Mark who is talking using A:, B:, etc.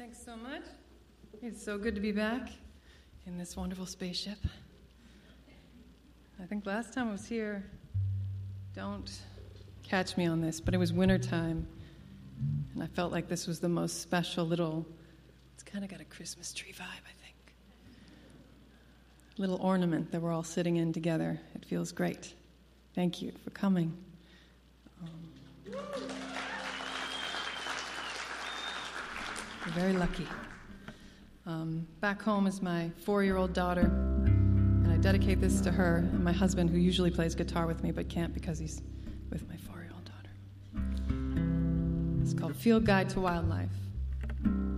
A: Thanks so much. It's so good to be back in this wonderful spaceship. I think last time I was here, don't catch me on this, but it was wintertime, and I felt like this was the most special little, it's kind of got a Christmas tree vibe, I think. Little ornament that we're all sitting in together. It feels great. Thank you for coming. We're very lucky. Back home is my 4-year-old daughter, and I dedicate this to her and my husband, who usually plays guitar with me but can't because he's with my 4-year-old daughter. It's called Field Guide to Wildlife.